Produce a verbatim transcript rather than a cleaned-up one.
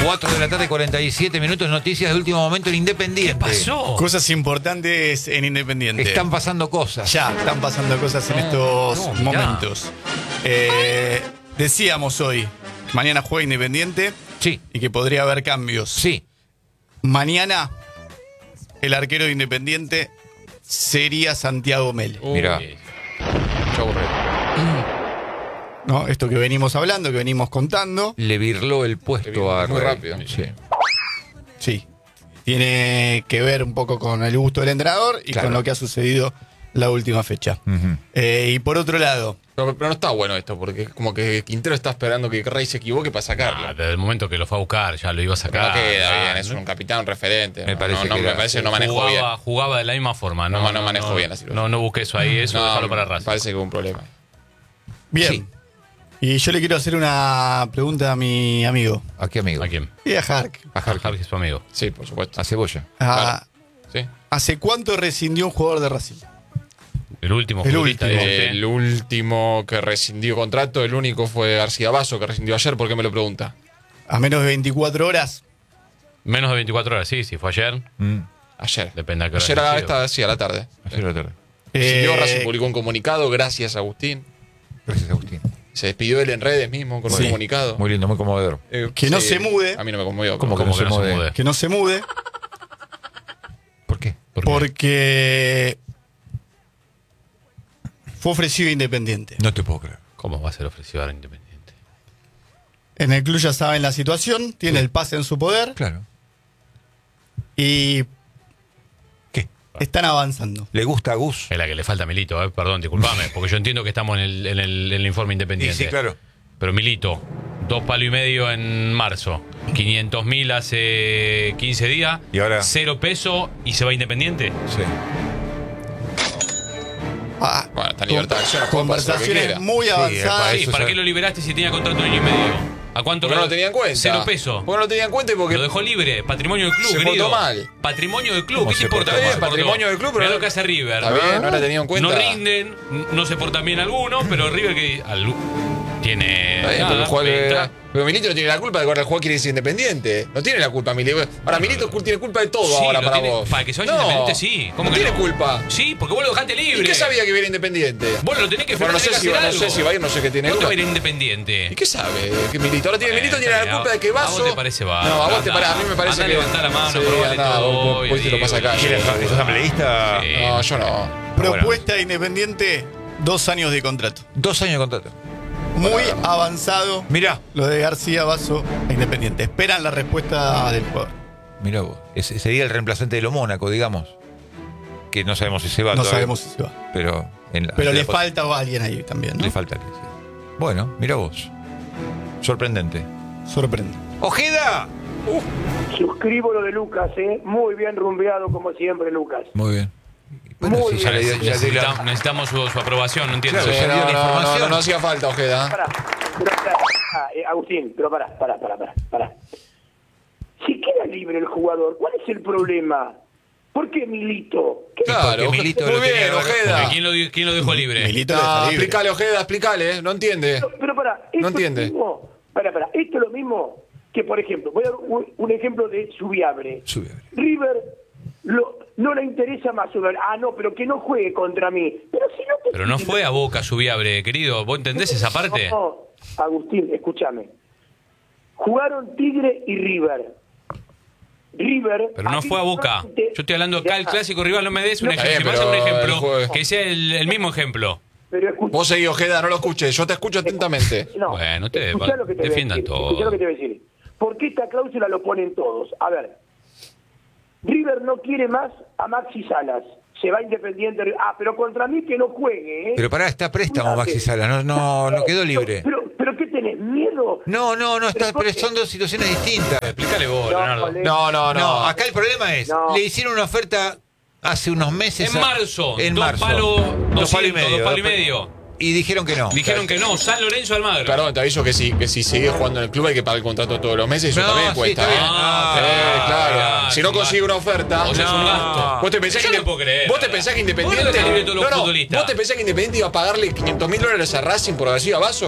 cuatro de la tarde, cuarenta y siete minutos. Noticias de último momento en Independiente. ¿Qué pasó? Cosas importantes en Independiente. Están pasando cosas. Ya, están pasando cosas en estos no, mirá. momentos. Eh, decíamos hoy, mañana juega Independiente Sí, y que podría haber cambios. sí. Mañana, el arquero de Independiente sería Santiago Mel. Mirá. Qué aburrido. ¿No? Esto que venimos hablando, que venimos contando. Le virló el puesto a muy Rey. rápido. Sí. Sí. Tiene que ver un poco con el gusto del entrenador y Claro. con lo que ha sucedido la última fecha. Ujú. Eh, y por otro lado, Pero, pero no está bueno esto, porque es como que Quintero está esperando que Rey se equivoque para sacarlo. Ah, desde el momento que lo fue a buscar, ya lo iba a Pero sacar. no queda Ah, bien, es un capitán, un referente. Me No, parece no, no, que me era- parece que no manejó bien. jugaba, jugaba de la misma forma. No, No, no manejó bien la situación. No, no busqué eso ahí, eso No, déjalo para me Racing. parece que hubo un problema. bien. Sí. Y yo le quiero hacer una pregunta a mi amigo. ¿A qué amigo? ¿A quién? Y a Hark. A Hark, es tu amigo. Sí, por supuesto. A Cebolla. Ah, Sí. ¿Hace cuánto rescindió un jugador de Racing? El último El futbolista, último. dice usted. El último que rescindió contrato, el único fue García Basso, que rescindió ayer. ¿Por qué me lo pregunta? A menos de veinticuatro horas. Menos de veinticuatro horas, sí, si fue ayer. Mm. Ayer. Depende a qué hora Ayer a haya sido. esta, sí, a la tarde. Ayer a la tarde. Rescindió, Eh, Racing publicó un comunicado, gracias Agustín. Gracias, Agustín. Se despidió él en redes mismo con un Sí. comunicado. Muy lindo, muy conmovedor. Eh, Que no se mude. A mí no me conmovió. ¿Cómo pero- que no se mude? Que no se mude ¿Por qué? ¿Por qué? porque fue ofrecido a Independiente. No te puedo creer. ¿Cómo va a ser ofrecido ahora Independiente? En el club ya saben la situación, tiene el pase en su poder Claro. y ¿Qué? están avanzando. ¿Le gusta a Gus? Es la que le falta a Milito, eh, perdón, disculpame, porque yo entiendo que estamos en el, en el, en el informe Sí, Independiente. sí, claro. Pero Milito, dos palos y medio en marzo, quinientos mil hace quince días, Y ahora- cero peso y se va Independiente. Sí. Ah, Bueno, está en libertad de acción, puede hacer lo que conversaciones quiera. muy Sí, avanzadas. para Sí, eso ¿para sabe- qué lo liberaste si tenía contrato de un año y medio? ¿A cuánto Porque no lo tenía en cuenta. Cero peso. Porque no lo tenía en cuenta y porque. Lo dejó libre, patrimonio del club, Se portó querido. mal. Patrimonio del club, ¿Cómo ¿qué se te importa? portó cómo mal? se portó? Patrimonio del club, pero Mirá no- lo que hace River. Está bien, no la tenía en cuenta. No rinden, no se portan bien algunos, pero River que al- tiene. Está bien, nada, pero, el jugador- entra. pero Milito no tiene la culpa de que ahora el jugador quiere irse independiente. No tiene la culpa, Milito. Ahora Milito tiene culpa de todo Sí, ahora lo para tiene- vos. para que se vaya No, Independiente, sí. ¿Cómo no que tiene no? culpa. Sí, porque vos lo dejaste libre. ¿Y qué sabía que viene independiente? Vos lo tenés que Bueno, no sé tenés si que va- hacer no sé algo. si va a ir, no sé qué tiene ¿Cuánto va a culpa. ir Independiente? ¿Y qué sabe? Que Milito ahora tiene, Milito Eh, tiene la está culpa bien. de que Vaso. ¿A vos te parece bárbaro? No, a vos te Andá, parece, a mí me parece andá a que. levantar la mano, Sí, probate andá, todo, vos- vos te lo Diego, pasa acá. y- ¿Quién es Sí. es asambleísta? Sí. No, yo no. Propuesta de Independiente, dos años de contrato. Dos años de contrato. Muy avanzado Mirá. lo de García Vaso a Independiente. Esperan la respuesta del jugador. Mirá vos. Ese sería el reemplazante de lo Mónaco, digamos. Que no sabemos si se va No todavía. sabemos si se va. Pero, en la- Pero en le la- falta a alguien ahí también, ¿no? Le falta que sí. Bueno, mira vos. Sorprendente. Sorprende. ¡Ojeda! Suscribo lo de Lucas, ¿eh? Muy bien rumbeado como siempre, Lucas. Muy bien. Muy sí, ya le- ya le- Necesitamos, necesitamos su, su aprobación, no entiendo. Claro, Sí, ya no, dio la no, no, información. no, no hacía falta, Ojeda. Pará, pero pará, pará, eh, Agustín, pero pará, pará, pará, pará, pará. Si queda libre el jugador, ¿cuál es el problema? ¿Por qué Milito? ¿Qué- Claro, porque Milito muy lo tenía bien, ahora- Ojeda. Porque ¿Quién lo, di- quién lo dejó libre? Milito lo No, deja libre. explícale, Ojeda, explícale, ¿eh? No entiende. Pero, pero pará, esto No entiende. Es lo mismo, pará, pará, esto es lo mismo que, por ejemplo, voy a dar un, un ejemplo de Subiabre. Subiabre. River lo, no le interesa más Subiabre. Ah, no, pero que no juegue contra mí. Pero si no te Pero no fue a Boca Subiabre, querido. ¿Vos entendés esa parte? No, Agustín, escúchame. Jugaron Tigre y River. River. Pero no fue a Boca. Yo estoy hablando acá, el Ya. clásico rival, no me des un No, ejemplo. Si me está vas a bien, un pero el ejemplo, juego- que sea el, el mismo ejemplo. Pero escucha, Vos seguís, Ojeda, no lo escuches. Yo te escucho atentamente. no, Bueno, ustedes escuchá lo que te voy a defiendan decir, todo. escuchá lo que te voy a decir. ¿Por qué esta cláusula lo ponen todos? A ver, River no quiere más a Maxi Salas. Se va Independiente. Ah, pero contra mí que no juegue, ¿eh? Pero pará, está préstamo Cuídate. Maxi Sala. No, no, no quedó libre. Pero, pero ¿qué tenés? ¿Miedo? No, no, no, está, pero son dos situaciones distintas. Explícale vos, No, Leonardo. le- No, no, no. No, acá el problema es, No. le hicieron una oferta hace unos meses. En a- marzo, En dos marzo. palos, dos palos y doscientos, medio. dos palos y dos pa- medio. Y dijeron que no. Dijeron que no, San Lorenzo Almagro. Perdón, te aviso que si, que si sigues jugando en el club hay que pagar el contrato todos los meses y eso No, también sí, cuesta. está bien. ¿eh? Ah, Eh, claro. claro, Si no es un consigue una gasto. oferta. O sea, es un No. gasto. ¿Vos te pensás Yo que no puedo creer. ¿Vos te pensás que ¿Vos no Independiente tenés libre todos los no, no, futbolistas? ¿Vos te pensás que Independiente iba a pagarle quinientos mil dólares a Racing por García Vaso?